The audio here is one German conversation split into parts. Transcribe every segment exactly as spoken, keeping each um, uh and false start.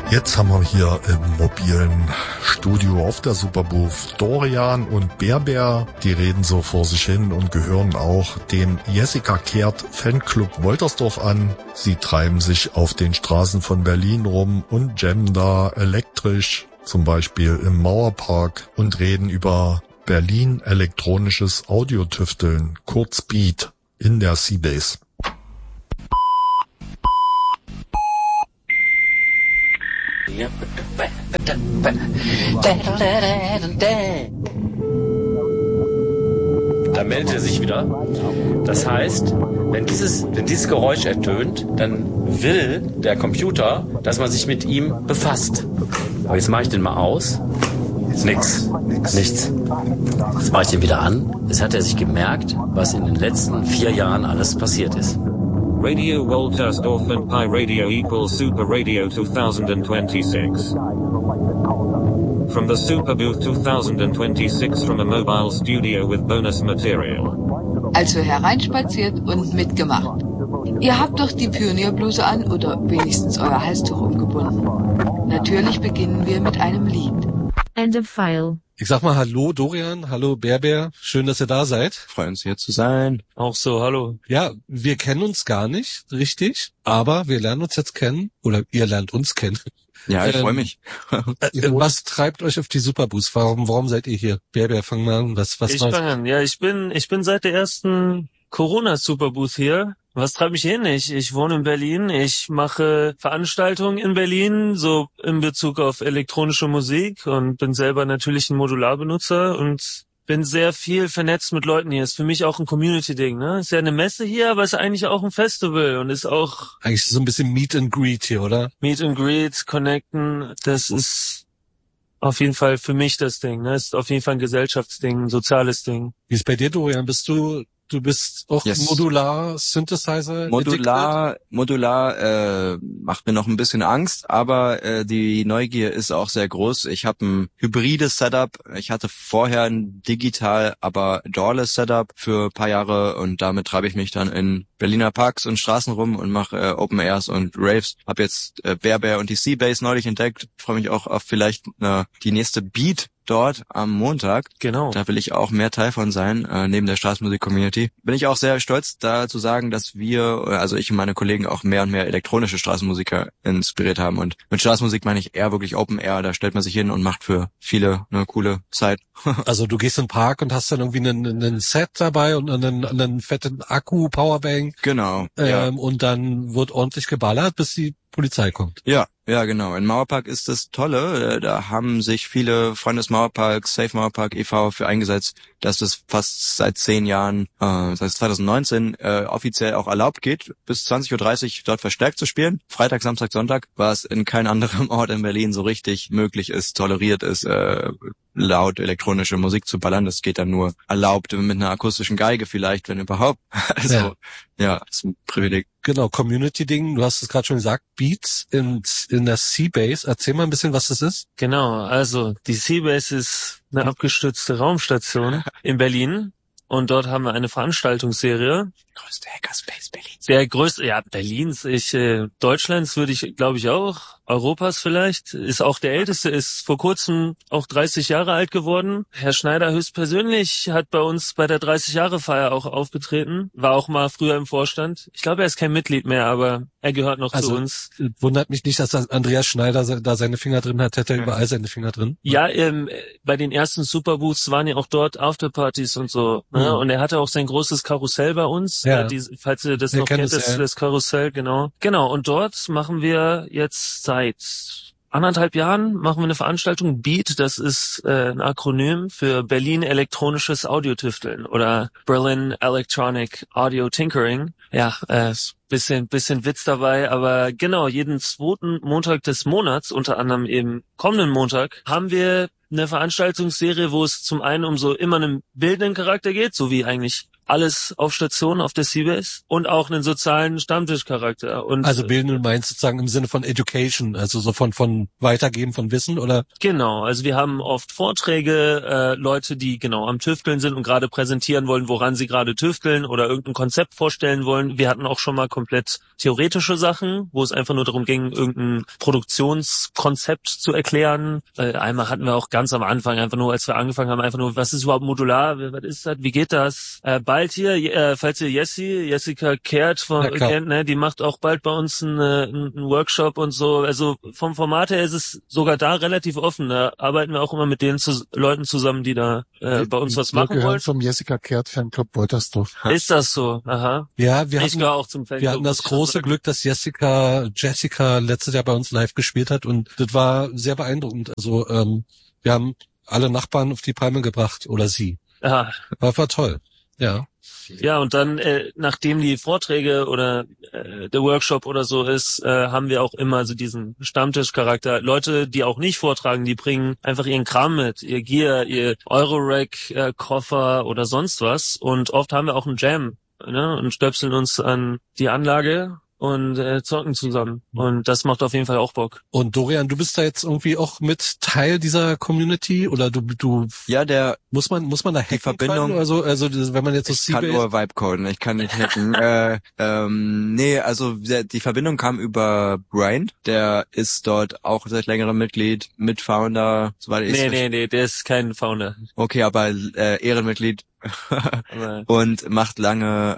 Jetzt haben wir hier im mobilen Studio auf der Superbooth Dorian und Berber. Die reden so vor sich hin und gehören auch dem Jessica Kehrt Fanclub Woltersdorf an. Sie treiben sich auf den Straßen von Berlin rum und jammen da elektrisch, zum Beispiel im Mauerpark, und reden über Berlin elektronisches Audiotüfteln, kurz Beat, in der Seabase. Da meldet er sich wieder. Das heißt, wenn dieses, wenn dieses Geräusch ertönt, dann will der Computer, dass man sich mit ihm befasst. Aber jetzt mache ich den mal aus. Nix. Nichts. Jetzt mache ich den wieder an. Jetzt hat er sich gemerkt, was in den letzten vier Jahren alles passiert ist. Radio Woltersdorf and Pi Radio equals Super Radio twenty twenty-six. From the Super Booth twenty twenty-six from a mobile studio with bonus material. Also hereinspaziert und mitgemacht. Ihr habt doch die Pionierbluse an oder wenigstens euer Halstuch umgebunden. Natürlich beginnen wir mit einem Lied. End of file. Ich sag mal hallo Dorian, hallo Berber, schön, dass ihr da seid. Freuen uns hier zu sein. Auch so, hallo. Ja, wir kennen uns gar nicht, richtig, aber wir lernen uns jetzt kennen, oder ihr lernt uns kennen. Ja, ich ähm, freue mich. äh, was treibt euch auf die Superbooth? Warum, warum seid ihr hier? Berber, fang mal an. Was, was ich fange an. Ja, ich bin, ich bin seit der ersten Corona-Superbooth hier. Was treibt mich hin? Ich, ich wohne in Berlin. Ich mache Veranstaltungen in Berlin, so in Bezug auf elektronische Musik, und bin selber natürlich ein Modularbenutzer und bin sehr viel vernetzt mit Leuten hier. Ist für mich auch ein Community-Ding, ne? Ist ja eine Messe hier, aber ist eigentlich auch ein Festival und ist auch... Eigentlich so ein bisschen Meet and Greet hier, oder? Meet and Greet, Connecten, das ist auf jeden Fall für mich das Ding, ne? Ist auf jeden Fall ein Gesellschaftsding, ein soziales Ding. Wie ist bei dir, Dorian? Bist du... Du bist auch yes. Modular Synthesizer. Modular, Modular äh, macht mir noch ein bisschen Angst, aber äh, die Neugier ist auch sehr groß. Ich habe ein hybrides Setup. Ich hatte vorher ein digital, aber Doorless Setup für ein paar Jahre, und damit treibe ich mich dann in Berliner Parks und Straßen rum und mache äh, Open Airs und Raves. Hab jetzt äh, Berber und die Seabase neulich entdeckt. Freue mich auch auf vielleicht äh, die nächste Beat dort am Montag. Genau. Da will ich auch mehr Teil von sein, äh, neben der Straßenmusik-Community. Bin ich auch sehr stolz, da zu sagen, dass wir, also ich und meine Kollegen, auch mehr und mehr elektronische Straßenmusiker inspiriert haben. Und mit Straßenmusik meine ich eher wirklich Open Air. Da stellt man sich hin und macht für viele eine coole Zeit. Also du gehst in den Park und hast dann irgendwie einen, einen Set dabei und einen, einen fetten Akku, Powerbank. Genau. Ähm, ja. Und dann wird ordentlich geballert, bis die Polizei kommt. Ja, ja, genau. In Mauerpark ist das Tolle. Da haben sich viele Freunde des Mauerparks, Safe Mauerpark e V für eingesetzt, dass das fast seit zehn Jahren, äh, seit zwanzig neunzehn, äh, offiziell auch erlaubt geht, bis zwanzig Uhr dreißig dort verstärkt zu spielen. Freitag, Samstag, Sonntag, was in keinem anderen Ort in Berlin so richtig möglich ist, toleriert ist, äh, laut elektronische Musik zu ballern. Das geht dann nur erlaubt mit einer akustischen Geige vielleicht, wenn überhaupt. Also, ja, ja, ist ein Privileg. Genau, Community-Ding, du hast es gerade schon gesagt, Beats in, in der Seabase. Erzähl mal ein bisschen, was das ist. Genau, also die Seabase ist eine abgestürzte Raumstation in Berlin, und dort haben wir eine Veranstaltungsserie. Größte Hackerspace Berlins. Der größte, ja, Berlins, ich, äh, Deutschlands würde ich, glaube ich auch, Europas vielleicht, ist auch der älteste, ist vor kurzem auch dreißig Jahre alt geworden. Herr Schneider höchstpersönlich hat bei uns bei der dreißig-Jahre-Feier auch aufgetreten, war auch mal früher im Vorstand. Ich glaube, er ist kein Mitglied mehr, aber er gehört noch also, zu uns. Wundert mich nicht, dass Andreas Schneider da seine Finger drin hat, hätte er überall seine Finger drin. Ja, ähm, bei den ersten Superbooths waren ja auch dort Afterpartys und so, ne? Mhm. Und er hatte auch sein großes Karussell bei uns, ja. äh, die, falls ihr das Wir noch kennt, das, das, ja. das Karussell, genau. Genau, und dort machen wir jetzt seit anderthalb Jahren machen wir eine Veranstaltung. Beat, das ist äh, ein Akronym für Berlin elektronisches Audiotüfteln oder Berlin Electronic Audio Tinkering. Ja, äh, bisschen bisschen Witz dabei, aber genau, jeden zweiten Montag des Monats, unter anderem eben kommenden Montag, haben wir eine Veranstaltungsserie, wo es zum einen um so immer einen bildenden Charakter geht, so wie eigentlich alles auf Station auf der Seabase und auch einen sozialen Stammtischcharakter. Und also bilden du meinst sozusagen im Sinne von Education, also so von von Weitergeben von Wissen, oder? Genau, also wir haben oft Vorträge, äh, Leute, die genau am Tüfteln sind und gerade präsentieren wollen, woran sie gerade tüfteln oder irgendein Konzept vorstellen wollen. Wir hatten auch schon mal komplett theoretische Sachen, wo es einfach nur darum ging, irgendein Produktionskonzept zu erklären. Äh, einmal hatten wir auch ganz am Anfang einfach nur, als wir angefangen haben, einfach nur, was ist überhaupt modular, was ist das, wie geht das? Äh, bald hier, äh, falls ihr Jessie, Jessica Kehrt von, ja, kennt, ne, die macht auch bald bei uns einen, einen Workshop und so. Also vom Format her ist es sogar da relativ offen. Da arbeiten wir auch immer mit den zu, Leuten zusammen, die da äh, bei uns was machen wir gehören wollen. zum Jessica Kehrt Fanclub Woltersdorf. Ist das so? Aha. Ja, wir ich hatten, gehöre auch zum Fanclub. Wir hatten das große Glück, dass Jessica, Jessica letztes Jahr bei uns live gespielt hat und das war sehr beeindruckend. Also ähm, wir haben alle Nachbarn auf die Palme gebracht oder sie. Ja. War, war toll. Ja. Ja, und dann, äh, nachdem die Vorträge oder äh, der Workshop oder so ist, äh, haben wir auch immer so diesen Stammtischcharakter. Leute, die auch nicht vortragen, die bringen einfach ihren Kram mit, ihr Gear, ihr Eurorack, äh, Koffer oder sonst was. Und oft haben wir auch einen Jam, ne, und stöpseln uns an die Anlage und äh, zocken zusammen. Und das macht auf jeden Fall auch Bock. Und Dorian, du bist da jetzt irgendwie auch mit Teil dieser Community oder du du ja, der muss man muss man da hacken die Verbindung können? Also also wenn man jetzt so ich kann nur Vibe coden, ich kann nicht hacken. äh, ähm, nee, also der, die Verbindung kam über Brian, der ist dort auch seit längerem Mitglied, Mitfounder, soweit ich Nee, nee, nee, der ist kein Founder. Okay, aber äh, Ehrenmitglied und macht lange,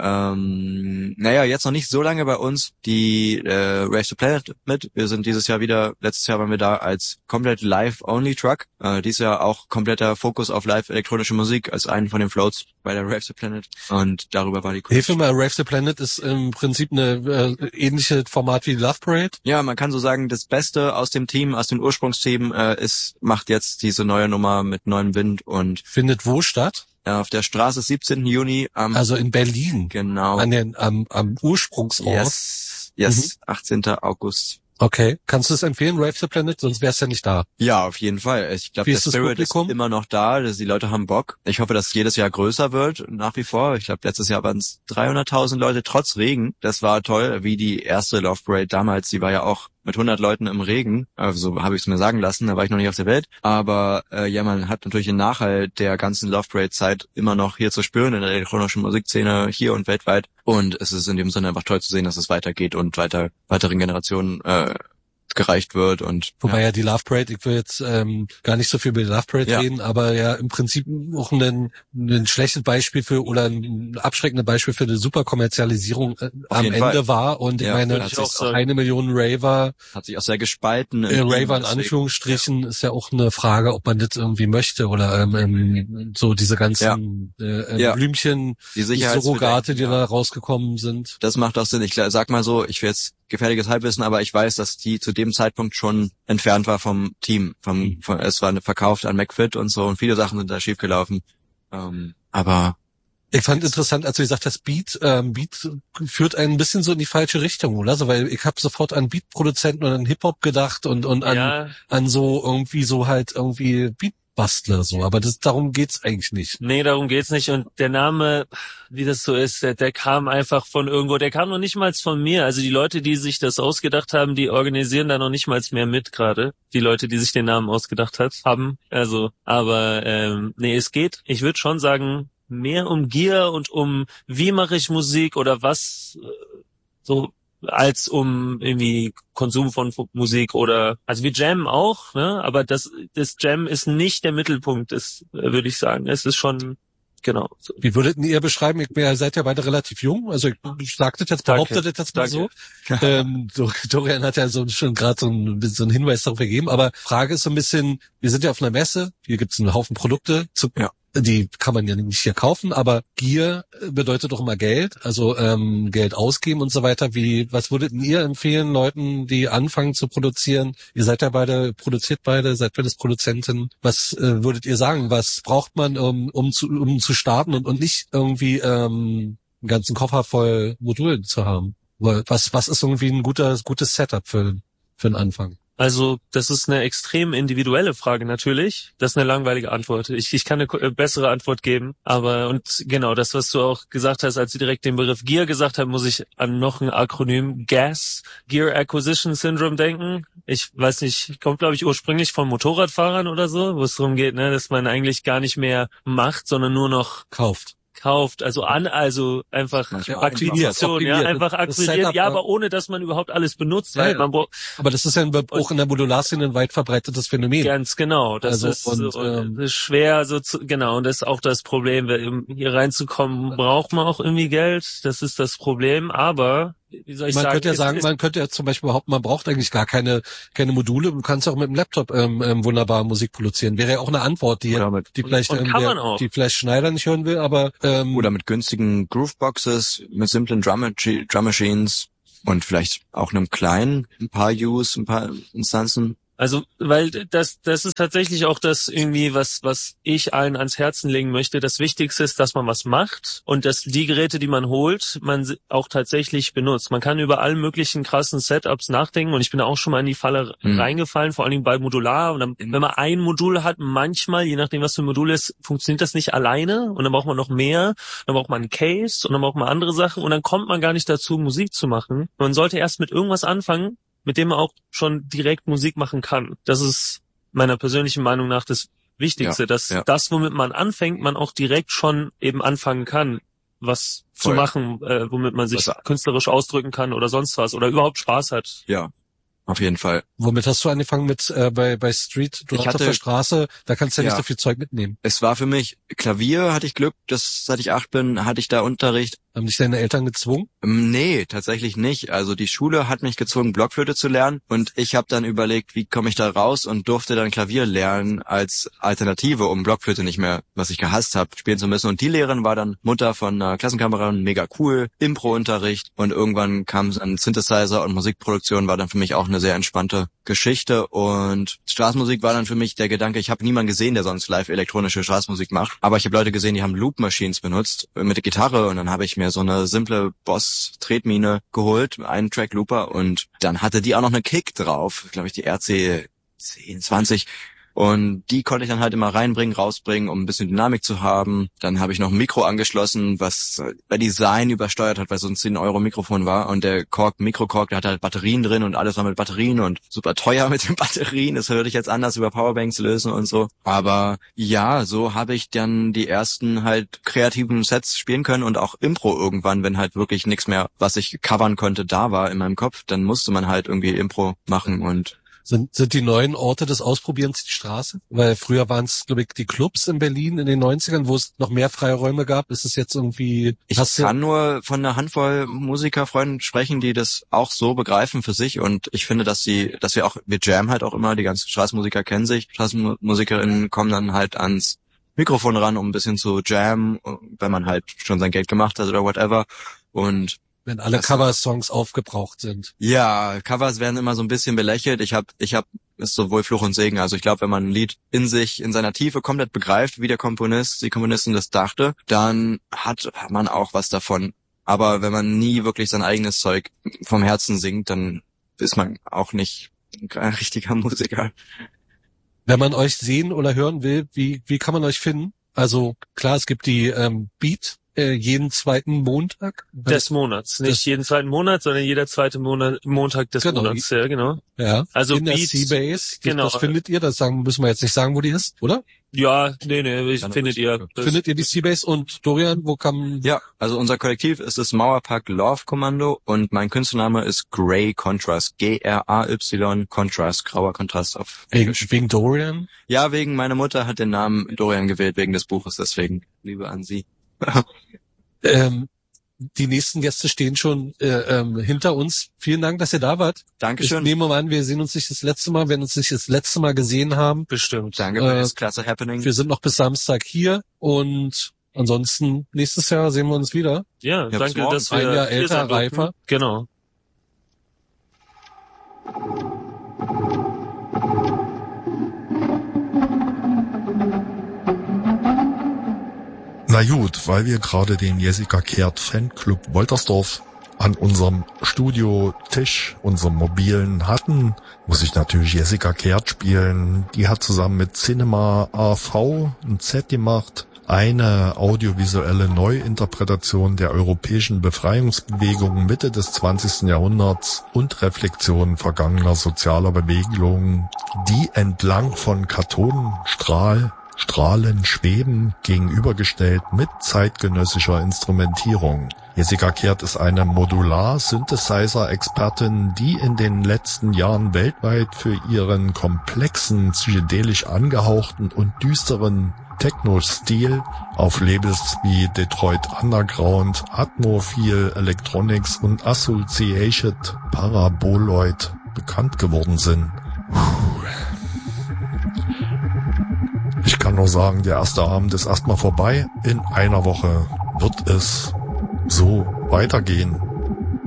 ähm, naja, jetzt noch nicht so lange bei uns die äh, Race to Planet mit. Wir sind dieses Jahr wieder, letztes Jahr waren wir da als komplett Live-Only-Truck. Äh, dieses Jahr auch kompletter Fokus auf live-elektronische Musik als einen von den Floats bei der Race to Planet. Und darüber war die Kunst. Hilfe mal, Race to Planet ist im Prinzip eine äh, ähnliche Format wie Love Parade. Ja, man kann so sagen, das Beste aus dem Team, aus dem Ursprungsteam äh, ist, macht jetzt diese neue Nummer mit neuem Wind und findet wo statt? Auf der Straße siebzehnten Juni am also in Berlin. Genau. An den am am Ursprungsort. Yes. Yes, mhm. achtzehnten August. Okay. Kannst du es empfehlen, Rave the Planet? Sonst wär's ja nicht da. Ja, auf jeden Fall. Ich glaube, der Spirit ist immer noch da. Die Leute haben Bock. Ich hoffe, dass es jedes Jahr größer wird, nach wie vor. Ich glaube, letztes Jahr waren es dreihunderttausend Leute trotz Regen. Das war toll, wie die erste Love Parade damals. Die war ja auch mit hundert Leuten im Regen. Also so habe ich es mir sagen lassen. Da war ich noch nicht auf der Welt. Aber äh, ja, man hat natürlich den Nachhall der ganzen Love Parade-Zeit immer noch hier zu spüren in der elektronischen Musikszene hier und weltweit. Und es ist in dem Sinne einfach toll zu sehen, dass es weitergeht und weiter weiteren Generationen äh, gereicht wird. Und wobei ja. ja die Love Parade, ich will jetzt ähm, gar nicht so viel über die Love Parade ja. reden, aber ja im Prinzip auch ein, ein schlechtes Beispiel für oder ein abschreckendes Beispiel für eine super Kommerzialisierung äh, am Ende Fall. war. Und ja, ich meine, hat sich auch eine Million Raver hat sich auch sehr gespalten. Äh, Raver in Anführungsstrichen ja. ist ja auch eine Frage, ob man das irgendwie möchte oder ähm, ähm, so diese ganzen ja. äh, ja. Blümchen, die Surrogate, die ja. da rausgekommen sind. Das macht auch Sinn. Ich sag mal so, ich will jetzt gefährliches Halbwissen, aber ich weiß, dass die zu dem Zeitpunkt schon entfernt war vom Team. Vom, von, es war verkauft an McFit und so und viele Sachen sind da schiefgelaufen. Ähm, aber ich fand interessant, als du gesagt hast, Beat, ähm, Beat führt ein bisschen so in die falsche Richtung, oder? So, weil ich habe sofort an Beat-Produzenten und an Hip-Hop gedacht und und an ja. an so irgendwie so halt irgendwie Beat Bastler so, aber das darum geht's eigentlich nicht. Nee, darum geht's nicht und der Name, wie das so ist, der, der kam einfach von irgendwo, der kam noch nicht mal von mir, also die Leute, die sich das ausgedacht haben, die organisieren da noch nicht mal mehr mit gerade, die Leute, die sich den Namen ausgedacht hat, haben, also, aber ähm, nee, es geht, ich würde schon sagen, mehr um Gear und um wie mache ich Musik oder was so als um irgendwie Konsum von Musik oder also wir jammen auch, ne? Aber das das Jam ist nicht der Mittelpunkt, das würde ich sagen. Es ist schon genau. So. Wie würdet ihr beschreiben? Ich, ihr seid ja beide relativ jung, also ich, ich sag das jetzt, behauptet das jetzt mal Danke. so. ähm, so. Dorian hat ja so schon gerade so ein, so einen Hinweis darauf gegeben, aber Frage ist so ein bisschen, wir sind ja auf einer Messe, hier gibt's einen Haufen Produkte, zu, ja. die kann man ja nicht hier kaufen, aber Gear bedeutet doch immer Geld, also ähm, Geld ausgeben und so weiter. Wie, was würdet ihr empfehlen Leuten, die anfangen zu produzieren? Ihr seid ja beide, produziert beide, seid beides Produzenten. Was äh, würdet ihr sagen? Was braucht man, um, um zu, um zu starten und, und nicht irgendwie ähm, einen ganzen Koffer voll Modulen zu haben? Was, was ist irgendwie ein guter, gutes Setup für, für den Anfang? Also das ist eine extrem individuelle Frage natürlich. Das ist eine langweilige Antwort. Ich, ich kann eine äh, bessere Antwort geben. Aber und genau das, was du auch gesagt hast, als du direkt den Begriff Gear gesagt hast, muss ich an noch ein Akronym G A S, Gear Acquisition Syndrome denken. Ich weiß nicht, kommt glaube ich ursprünglich von Motorradfahrern oder so, wo es darum geht, ne, dass man eigentlich gar nicht mehr macht, sondern nur noch kauft. kauft, also an, also einfach Akquisition, ja, einfach akquiriert, ja, aber ohne, dass man überhaupt alles benutzt, ja, weil man braucht. Aber das ist ja auch in der Modularszene ein weit verbreitetes Phänomen. Ganz genau, das also, ist, und, so, ähm, das ist schwer, so zu, genau, und das ist auch das Problem, um hier reinzukommen, braucht man auch irgendwie Geld, das ist das Problem, aber wie soll ich man sagen? könnte ja ist, sagen, ist, man könnte ja zum Beispiel behaupten, man braucht eigentlich gar keine keine Module. Du kannst auch mit dem Laptop ähm, ähm, wunderbar Musik produzieren. Wäre ja auch eine Antwort, die mit, die vielleicht ähm, der, die vielleicht Schneider nicht hören will, aber ähm, oder mit günstigen Grooveboxes, mit simplen Drum, Drum Machines und vielleicht auch einem kleinen, ein paar Use, ein paar Instanzen. Also, weil das das ist tatsächlich auch das irgendwie, was was ich allen ans Herzen legen möchte. Das Wichtigste ist, dass man was macht und dass die Geräte, die man holt, man auch tatsächlich benutzt. Man kann über alle möglichen krassen Setups nachdenken und ich bin da auch schon mal in die Falle mhm. reingefallen, vor allen Dingen bei Modular. Und dann, wenn man ein Modul hat, manchmal, je nachdem was für ein Modul ist, funktioniert das nicht alleine und dann braucht man noch mehr. Dann braucht man einen Case und dann braucht man andere Sachen und dann kommt man gar nicht dazu, Musik zu machen. Man sollte erst mit irgendwas anfangen, mit dem man auch schon direkt Musik machen kann. Das ist meiner persönlichen Meinung nach das Wichtigste, ja, dass ja. das, womit man anfängt, man auch direkt schon eben anfangen kann, was Voll. zu machen, äh, womit man sich was künstlerisch ausdrücken kann oder sonst was oder überhaupt Spaß hat. Ja, auf jeden Fall. Womit hast du angefangen mit äh, bei bei Street? Du ich hast hatte, auf der Straße, da kannst du ja, ja nicht so viel Zeug mitnehmen. Es war für mich Klavier, hatte ich Glück, dass seit ich acht bin, hatte ich da Unterricht. Haben dich deine Eltern gezwungen? Nee, tatsächlich nicht. Also die Schule hat mich gezwungen, Blockflöte zu lernen und ich habe dann überlegt, wie komme ich da raus und durfte dann Klavier lernen als Alternative, um Blockflöte nicht mehr, was ich gehasst habe, spielen zu müssen. Und die Lehrerin war dann Mutter von einer Klassenkameradin, mega cool, Impro-Unterricht und irgendwann kam dann Synthesizer und Musikproduktion war dann für mich auch eine sehr entspannte Geschichte und Straßenmusik war dann für mich der Gedanke, ich habe niemanden gesehen, der sonst live elektronische Straßenmusik macht, aber ich habe Leute gesehen, die haben Loop-Machines benutzt mit der Gitarre und dann habe ich mir so eine simple Boss-Tretmine geholt, einen Track-Looper und dann hatte die auch noch eine Kick drauf, glaube ich die R C zehn, zwanzig und die konnte ich dann halt immer reinbringen, rausbringen, um ein bisschen Dynamik zu haben. Dann habe ich noch ein Mikro angeschlossen, was bei Design übersteuert hat, weil so ein zehn Euro Mikrofon war und der Korg, Mikrokorg, der hatte halt Batterien drin und alles war mit Batterien und super teuer mit den Batterien. Das würde ich jetzt anders über Powerbanks lösen und so. Aber ja, so habe ich dann die ersten halt kreativen Sets spielen können und auch Impro irgendwann, wenn halt wirklich nichts mehr, was ich covern konnte, da war in meinem Kopf, dann musste man halt irgendwie Impro machen und Sind, sind die neuen Orte des Ausprobierens die Straße? Weil früher waren es, glaube ich, die Clubs in Berlin in den neunzigern, wo es noch mehr freie Räume gab. Ist es jetzt irgendwie... Ich kann nur von einer Handvoll Musikerfreunden sprechen, die das auch so begreifen für sich. Und ich finde, dass sie, dass wir auch, wir jammen halt auch immer, die ganzen Straßenmusiker kennen sich. Straßenmusikerinnen kommen dann halt ans Mikrofon ran, um ein bisschen zu jammen, wenn man halt schon sein Geld gemacht hat oder whatever. Und wenn alle Cover-Songs aufgebraucht sind. Ja, Covers werden immer so ein bisschen belächelt. Ich habe, ich habe, ist sowohl Fluch und Segen. Also ich glaube, wenn man ein Lied in sich, in seiner Tiefe komplett begreift, wie der Komponist, die Komponistin das dachte, dann hat man auch was davon. Aber wenn man nie wirklich sein eigenes Zeug vom Herzen singt, dann ist man auch nicht ein richtiger Musiker. Wenn man euch sehen oder hören will, wie wie kann man euch finden? Also klar, es gibt die ähm, Beat. Jeden zweiten Montag? Des Monats. Nicht jeden zweiten Monat, sondern jeder zweite Monat, Montag des genau. Monats. Ja, genau. Ja. Also in der Beats, C-Base. Genau. Das findet ihr, das sagen, müssen wir jetzt nicht sagen, wo die ist, oder? Ja, nee, nee, ich, findet ihr. Findet ihr die C-Base und Dorian, wo kann... Ja, also unser Kollektiv ist das Mauerpark Love Kommando und mein Künstlername ist Grey Contrast. G R A Y Contrast, grauer Kontrast auf Englisch. Wegen, wegen Dorian? Ja, wegen, meine Mutter hat den Namen Dorian gewählt, wegen des Buches, deswegen Liebe an sie. ähm, die nächsten Gäste stehen schon äh, ähm, hinter uns. Vielen Dank, dass ihr da wart. Dankeschön. Ich nehme mal an, wir sehen uns nicht das letzte Mal, wenn uns nicht das letzte Mal gesehen haben. Bestimmt. Danke für äh, das klasse Happening. Wir sind noch bis Samstag hier und ansonsten nächstes Jahr sehen wir uns wieder. Ja, ja danke, dass wir ein Jahr älter, reifer. Genau. Na gut, weil wir gerade den Jessica Kehrt Fanclub Woltersdorf an unserem Studiotisch, unserem mobilen hatten, muss ich natürlich Jessica Kehrt spielen. Die hat zusammen mit Cinema A V ein Set gemacht. Eine audiovisuelle Neuinterpretation der europäischen Befreiungsbewegung Mitte des zwanzigsten Jahrhunderts und Reflexionen vergangener sozialer Bewegungen, die entlang von Kathodenstrahl Strahlen schweben, gegenübergestellt mit zeitgenössischer Instrumentierung. Jessica Kehrt ist eine Modular-Synthesizer-Expertin, die in den letzten Jahren weltweit für ihren komplexen, psychedelisch angehauchten und düsteren Techno-Stil auf Labels wie Detroit Underground, Atmophile Electronics und Associated Paraboloid bekannt geworden sind. Ich kann nur sagen, der erste Abend ist erstmal vorbei. In einer Woche wird es so weitergehen.